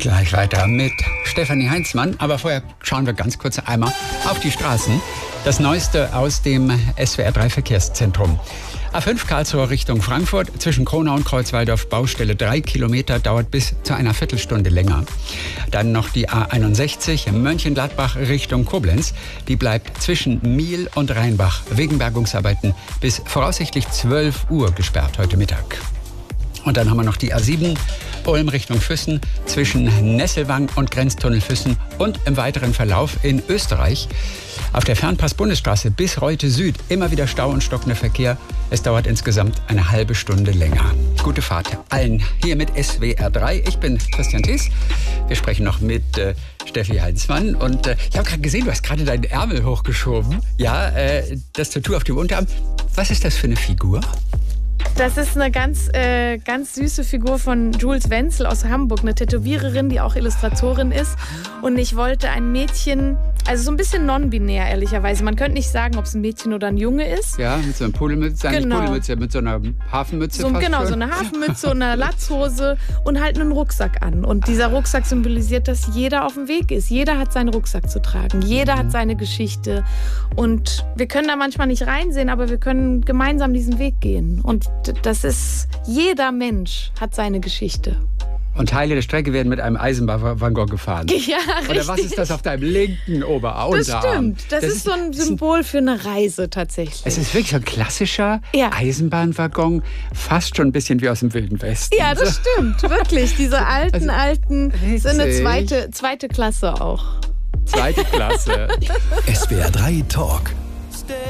gleich weiter mit Stefanie Heinzmann. Aber vorher schauen wir ganz kurz einmal auf die Straßen. Das Neueste aus dem SWR3 Verkehrszentrum. A5 Karlsruhe Richtung Frankfurt, zwischen Kronau und Kreuzwaldorf, Baustelle 3 Kilometer, dauert bis zu einer Viertelstunde länger. Dann noch die A61 Mönchengladbach Richtung Koblenz. Die bleibt zwischen Miel und Rheinbach wegen Bergungsarbeiten bis voraussichtlich 12 Uhr gesperrt heute Mittag. Und dann haben wir noch die A7 Ulm Richtung Füssen zwischen Nesselwang und Grenztunnel Füssen und im weiteren Verlauf in Österreich. Auf der Fernpass-Bundesstraße bis Reute Süd immer wieder Stau und stockender Verkehr. Es dauert insgesamt eine halbe Stunde länger. Gute Fahrt allen hier mit SWR3. Ich bin Christian Thies. Wir sprechen noch mit Steffi Heinzmann. Und ich habe gerade gesehen, du hast gerade deinen Ärmel hochgeschoben. Ja, das Tattoo auf dem Unterarm. Was ist das für eine Figur? Das ist eine ganz süße Figur von Jules Wenzel aus Hamburg, eine Tätowiererin, die auch Illustratorin ist. Und ich wollte ein Mädchen, also so ein bisschen non-binär ehrlicherweise. Man könnte nicht sagen, ob es ein Mädchen oder ein Junge ist. Ja, mit so einer Pudelmütze, genau. Pudelmütze, mit so einer Hafenmütze fast Genau, schon. so eine Hafenmütze und eine Latzhose und halt einen Rucksack an. Und dieser Rucksack symbolisiert, dass jeder auf dem Weg ist. Jeder hat seinen Rucksack zu tragen. Jeder hat seine Geschichte. Und wir können da manchmal nicht reinsehen, aber wir können gemeinsam diesen Weg gehen. Und das ist, jeder Mensch hat seine Geschichte. Und Teile der Strecke werden mit einem Eisenbahnwaggon gefahren. Ja, richtig. Oder was ist das auf deinem linken Unterarm? Das stimmt. Das ist so ein Symbol für eine Reise tatsächlich. Es ist wirklich so ein klassischer Eisenbahnwaggon, fast schon ein bisschen wie aus dem Wilden Westen. Ja, das stimmt, wirklich. Diese alten, so eine zweite Klasse auch. Zweite Klasse. SWR3 Talk.